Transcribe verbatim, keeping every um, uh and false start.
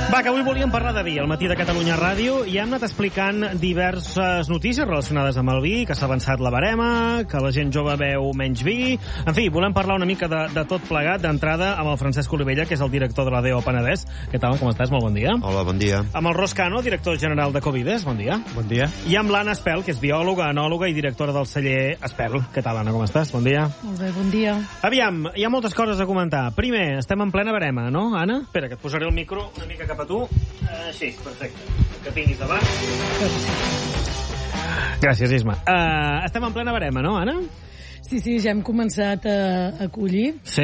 Va, que avui volíem parlar de vi al matí de Catalunya Ràdio i hem anat explicant diverses notícies relacionades amb el vi, que s'ha avançat la barema, que la gent jove beu menys vi... En fi, volem parlar una mica de, de tot plegat, d'entrada amb el Francesc Olivella, que és el director de la D E O Penedès. Què tal, com estàs? Molt bon dia. Hola, bon dia. Amb el Ros Cano, director general de Covides. Bon dia. Bon dia. I amb l'Anna Espel, que és biòloga, enòloga i directora del celler Espel. Què tal, Anna, com estàs? Bon dia. Molt bé, bon dia. Aviam, hi ha moltes coses a comentar. Primer, estem en plena barema, no, Anna? Espera, que et posaré el micro una mica cap a tu. Així, uh, perfecte. Que tinguis davant. Gràcies, Isma. Uh, estem en plena barema, no, Anna? Sí, sí, ja hem començat a, a collir. Sí.